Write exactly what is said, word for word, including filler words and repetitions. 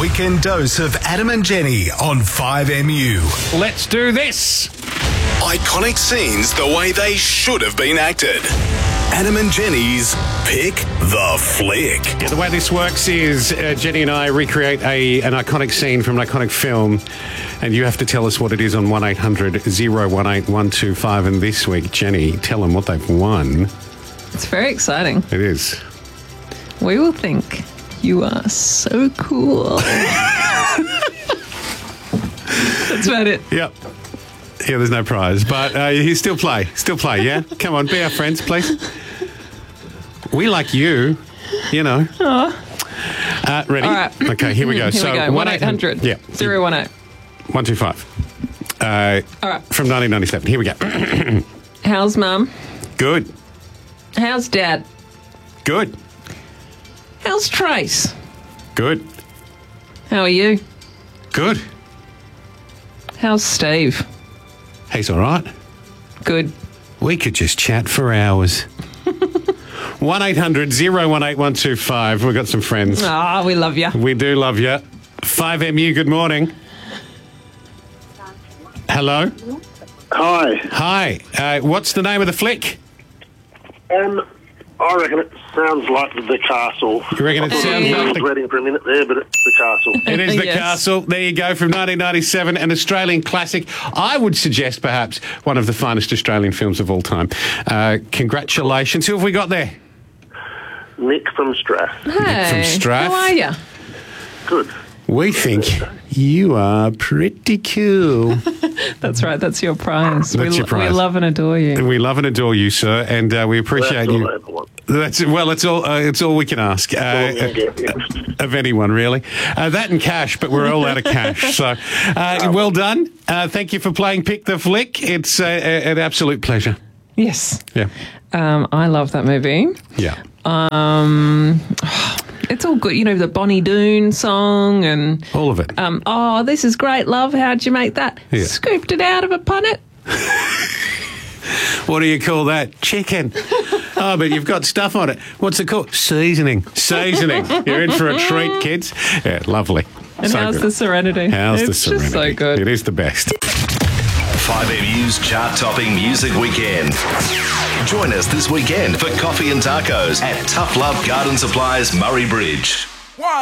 weekend dose of Adam and Jenny on five M U. Let's do this. Iconic scenes the way they should have been acted. Adam and Jenny's Pick the Flick. Yeah, the way this works is uh, Jenny and I recreate a an iconic scene from an iconic film, and you have to tell us what it is on one eight hundred oh one eight one two five. And this week, Jenny, tell them what they've won. It's very exciting. It is. We will think you are so cool. That's about it. Yep. Yeah, there's no prize, but uh, you still play. Still play, yeah? Come on, be our friends, please. We like you, you know. Uh, ready? All right. Okay, here we go. Here so we go. one eight hundred Yeah. zero one eight. one two five. Uh, All right. From nineteen ninety-seven. Here we go. How's Mum? Good. How's Dad? Good. How's Trace? Good. How are you? Good. How's Steve? He's all right. Good. We could just chat for hours. one eight hundred oh one eight one two five. We've got some friends. Ah, we love you. We do love you. five M U, good morning. Hello? Hi. Hi. Uh, what's the name of the flick? Um, I reckon it sounds like The Castle. You reckon it I thought sounds was like the- Reading for a minute there, but it's The Castle. It is The Yes. Castle. There you go, from nineteen ninety-seven, an Australian classic. I would suggest perhaps one of the finest Australian films of all time. Uh, congratulations. Who have we got there? Nick from Strath. Hey, from Strath. how are you? Good. We think you are pretty cool. That's right. That's your prize. That's we, your prize. We love and adore you. We love and adore you, sir, and uh, we appreciate That's all you. I ever want. That's well. It's all. Uh, it's all we can ask uh, That's all I'm gonna get, yeah. of anyone, really. Uh, that and cash, but we're all out of cash. So, uh, well done. Uh, thank you for playing Pick the Flick. It's uh, an absolute pleasure. Yes. Yeah. Um, I love that movie. Yeah. Um, it's all good. You know, the Bonnie Doon song and... All of it. Um, oh, this is great, love. How'd you make that? Yeah. Scooped it out of a punnet. What do you call that? Chicken. Oh, but you've got stuff on it. What's it called? Seasoning. Seasoning. You're in for a treat, kids. Yeah, lovely. And So how's good. the Serenity? How's it's the Serenity? just so good. It is the best. five M U's chart-topping music weekend. Join us this weekend for coffee and tacos at Tough Love Garden Supplies, Murray Bridge.